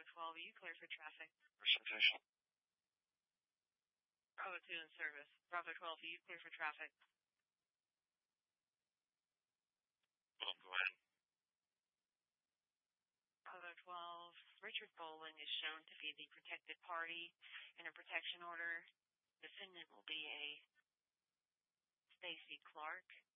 12, are you clear for traffic? Presentation. Bravo 2 in service. Bravo 12, are you clear for traffic? Well, go ahead. Bravo 12, Richard Bowling is shown to be the protected party in a protection order. Defendant will be a Stacy Clark.